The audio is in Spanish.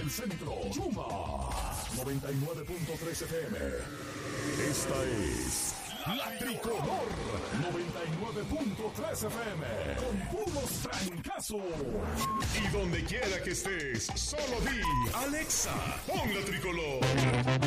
del centro. Yuma 99.3 FM. Esta es La Tricolor 99.3 FM. Con puros trancazos. Y donde quiera que estés, solo di Alexa, pon La Tricolor.